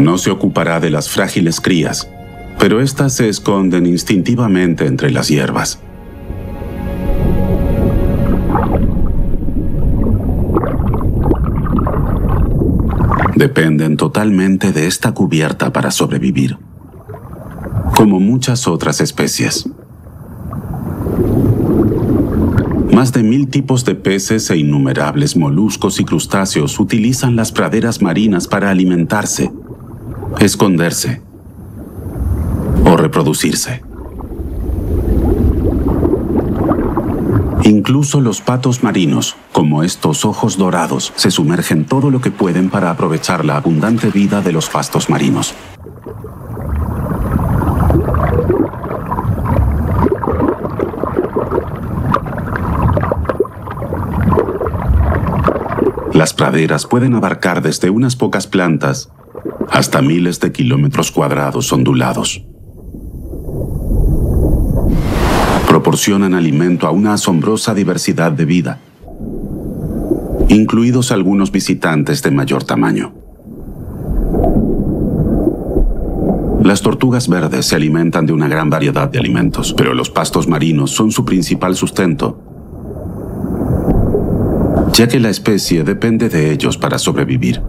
No se ocupará de las frágiles crías, pero éstas se esconden instintivamente entre las hierbas. Dependen totalmente de esta cubierta para sobrevivir, como muchas otras especies. Más de 1000 tipos de peces e innumerables moluscos y crustáceos utilizan las praderas marinas para alimentarse, esconderse o reproducirse. Incluso los patos marinos, como estos ojos dorados, se sumergen todo lo que pueden para aprovechar la abundante vida de los pastos marinos. Las praderas pueden abarcar desde unas pocas plantas hasta miles de kilómetros cuadrados ondulados. Proporcionan alimento a una asombrosa diversidad de vida, incluidos algunos visitantes de mayor tamaño. Las tortugas verdes se alimentan de una gran variedad de alimentos, pero los pastos marinos son su principal sustento, ya que la especie depende de ellos para sobrevivir.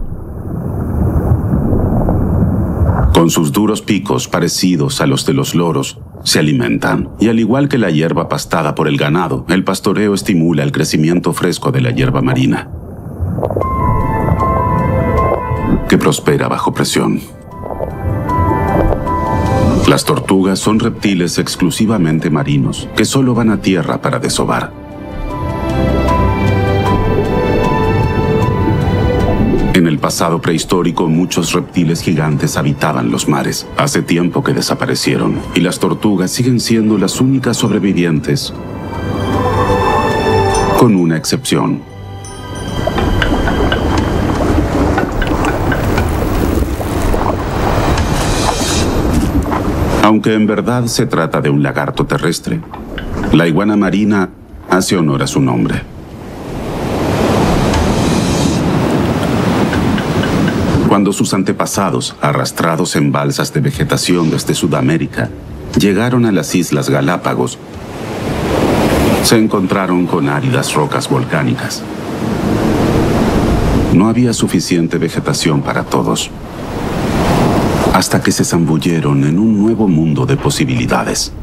Con sus duros picos parecidos a los de los loros, se alimentan, y al igual que la hierba pastada por el ganado, el pastoreo estimula el crecimiento fresco de la hierba marina, que prospera bajo presión. Las tortugas son reptiles exclusivamente marinos, que solo van a tierra para desovar. En el pasado prehistórico, muchos reptiles gigantes habitaban los mares. Hace tiempo que desaparecieron, y las tortugas siguen siendo las únicas sobrevivientes, con una excepción. Aunque en verdad se trata de un lagarto terrestre, la iguana marina hace honor a su nombre. Cuando sus antepasados, arrastrados en balsas de vegetación desde Sudamérica, llegaron a las Islas Galápagos, se encontraron con áridas rocas volcánicas. No había suficiente vegetación para todos, hasta que se zambulleron en un nuevo mundo de posibilidades.